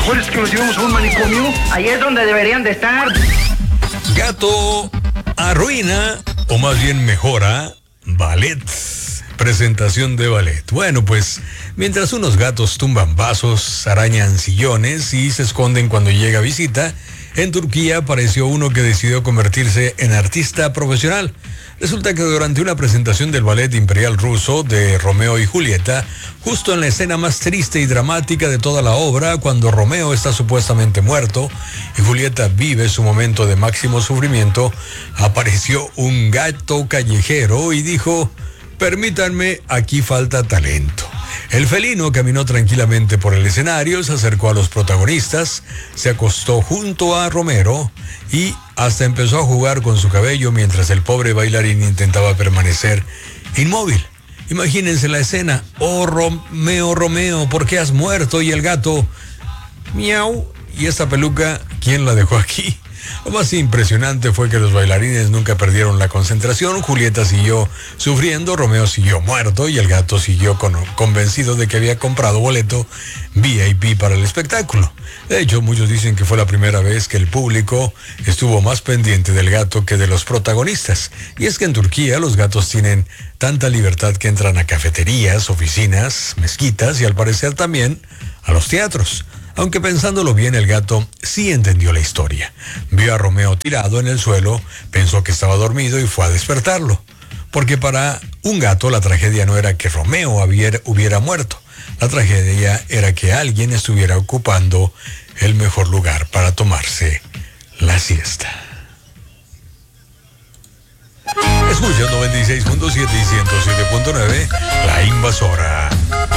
¿Quieres que los llevemos a un manicomio? Ahí es donde deberían de estar. Gato arruina, o más bien mejora, ballet. Presentación de ballet. Bueno, pues, mientras unos gatos tumban vasos, arañan sillones y se esconden cuando llega visita, en Turquía apareció uno que decidió convertirse en artista profesional. Resulta que durante una presentación del ballet imperial ruso de Romeo y Julieta, justo en la escena más triste y dramática de toda la obra, cuando Romeo está supuestamente muerto y Julieta vive su momento de máximo sufrimiento, apareció un gato callejero y dijo: permítanme, aquí falta talento. El felino caminó tranquilamente por el escenario, se acercó a los protagonistas, se acostó junto a Romero y hasta empezó a jugar con su cabello mientras el pobre bailarín intentaba permanecer inmóvil. Imagínense la escena. Oh, Romeo, Romeo, ¿por qué has muerto? Y el gato, miau. ¿Y esta peluca, quién la dejó aquí? Lo más impresionante fue que los bailarines nunca perdieron la concentración. Julieta siguió sufriendo, Romeo siguió muerto y el gato siguió convencido de que había comprado boleto VIP para el espectáculo. De hecho, muchos dicen que fue la primera vez que el público estuvo más pendiente del gato que de los protagonistas. Y es que en Turquía los gatos tienen tanta libertad que entran a cafeterías, oficinas, mezquitas y al parecer también a los teatros. Aunque pensándolo bien, el gato sí entendió la historia. Vio a Romeo tirado en el suelo, pensó que estaba dormido y fue a despertarlo. Porque para un gato la tragedia no era que Romeo hubiera muerto. La tragedia era que alguien estuviera ocupando el mejor lugar para tomarse la siesta. Escucha 96.7 y 107.9, La Invasora.